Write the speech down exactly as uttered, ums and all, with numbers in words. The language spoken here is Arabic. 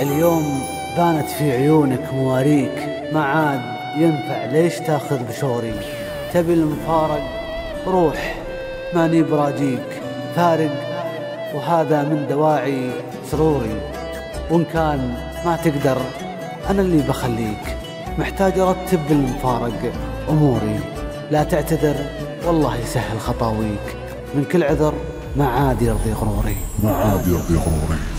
اليوم بانت في عيونك مواريك، ما عاد ينفع ليش تاخذ بشوري. تبي المفارق روح، ماني براجيك فارق، وهذا من دواعي سروري. وإن كان ما تقدر أنا اللي بخليك، محتاج أرتب بالمفارق أموري. لا تعتذر والله يسهل خطاويك، من كل عذر ما عاد يرضي غروري. ما عاد يرضي غروري.